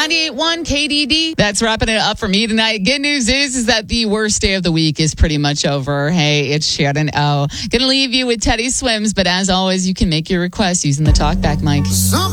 98.1 KDD. That's wrapping it up for me tonight. Good news is that the worst day of the week is pretty much over. Hey, it's Shannon O. Gonna leave you with Teddy Swims, but as always, you can make your requests using the talkback mic.